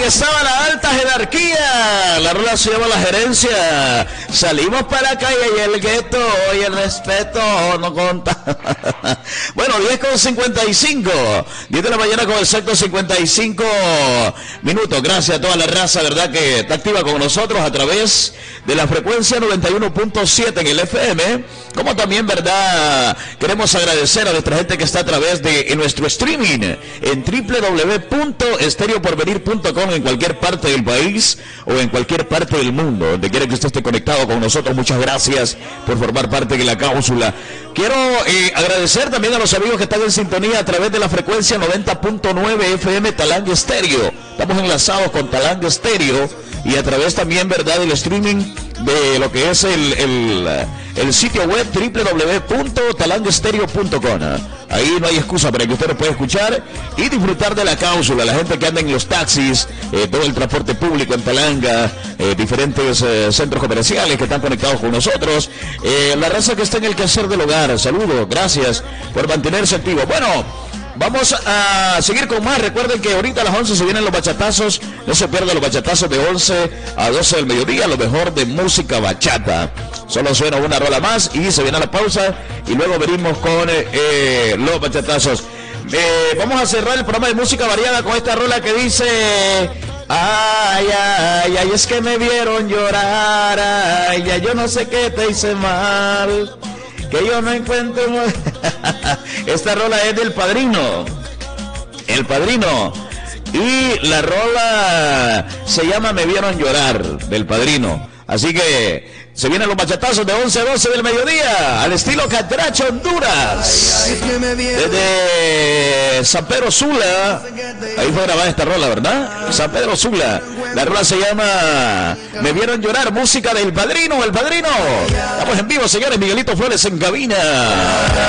estaba la alta jerarquía. La rola se llama La Gerencia. Salimos para la calle y el gueto y el respeto no conta. Bueno, 10:55. 10 de la mañana con exacto 55 minutos. Gracias a toda la raza, ¿verdad? Que está activa con nosotros a través de la frecuencia 91.7 en el FM. Como también, ¿verdad? Queremos agradecer a nuestra gente que está a través de nuestro streaming en www.estereoporvenir.com en cualquier parte del país o en cualquier parte del mundo, donde quiera que usted esté conectado con nosotros. Muchas gracias por formar parte de la cápsula. Quiero agradecer también a los amigos que están en sintonía a través de la frecuencia 90.9 FM Talang Estéreo. Estamos enlazados con Talang Estéreo y a través también, ¿verdad?, del streaming de lo que es el sitio web www.talangestereo.com. Ahí no hay excusa para que usted lo pueda escuchar y disfrutar de la cápsula. La gente que anda en los taxis, todo el transporte público en Talanga, diferentes centros comerciales que están conectados con nosotros, la raza que está en el quehacer del hogar. Saludos, gracias por mantenerse activo. Bueno, vamos a seguir con más. Recuerden que ahorita a las 11 se vienen los bachatazos. No se pierdan los bachatazos de 11 a 12 del mediodía. Lo mejor de música bachata. Solo suena una rola más y se viene la pausa. Y luego venimos con los bachatazos. Vamos a cerrar el programa de música variada con esta rola que dice... Ay, ay, ay, es que me vieron llorar. Ay, ay, yo no sé qué te hice mal. Que yo no encuentro... Esta rola es del Padrino. El Padrino. Y la rola se llama Me Vieron Llorar, del Padrino. Así que se vienen los bachatazos de 11 a 12 del mediodía, al estilo Catracho, Honduras. Desde San Pedro Sula. Ahí fue grabada esta rola, ¿verdad? San Pedro Sula. La rola se llama Me Vieron Llorar, música del Padrino, El Padrino. Estamos en vivo, señores. Miguelito Flores en cabina.